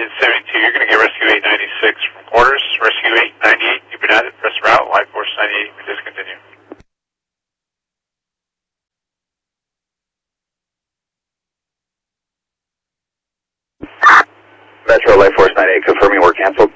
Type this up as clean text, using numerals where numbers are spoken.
Engine 72, you're going to get Rescue 896 from quarters. Rescue 898, you've been added. Press route. Life Force 98, we discontinue. Metro Life Force 98, confirming we're canceled.